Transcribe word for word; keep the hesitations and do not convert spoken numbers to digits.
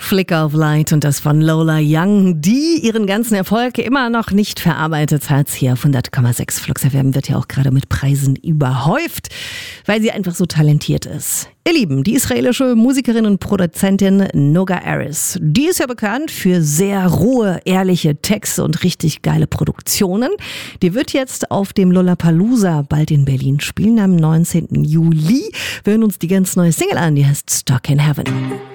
Flicker of Light und das von Lola Young, die ihren ganzen Erfolg immer noch nicht verarbeitet hat. Hier auf hundert Komma sechs Flux F M wird ja auch gerade mit Preisen überhäuft, weil sie einfach so talentiert ist. Ihr Lieben, die israelische Musikerin und Produzentin Noga Erez, die ist ja bekannt für sehr rohe, ehrliche Texte und richtig geile Produktionen. Die wird jetzt auf dem Lollapalooza bald in Berlin spielen am neunzehnten Juli. Wir hören uns die ganz neue Single an, die heißt Stuck in Heaven.